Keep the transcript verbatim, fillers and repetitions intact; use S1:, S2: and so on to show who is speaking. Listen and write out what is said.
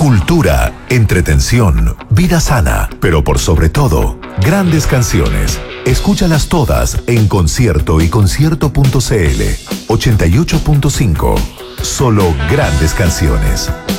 S1: Cultura, entretención, vida sana, pero por sobre todo, grandes canciones. Escúchalas todas en Concierto y concierto punto c l. ochenta y ocho punto cinco. Solo grandes canciones.